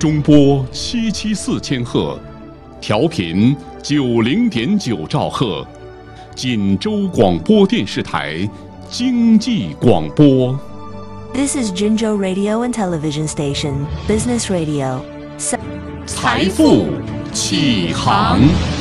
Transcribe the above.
中波774千赫，调频90.9兆赫，锦州广播电视台经济广播。 This is Jinzhou Radio and Television Station, Business Radio. 财富起航。